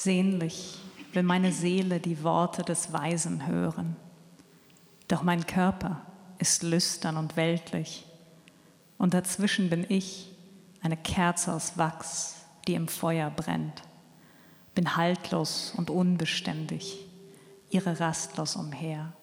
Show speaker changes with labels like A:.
A: Sehnlich will meine Seele die Worte des Weisen hören. Doch mein Körper ist lüstern und weltlich, und dazwischen bin ich, eine Kerze aus Wachs, die im Feuer brennt, bin haltlos und unbeständig, irre rastlos umher.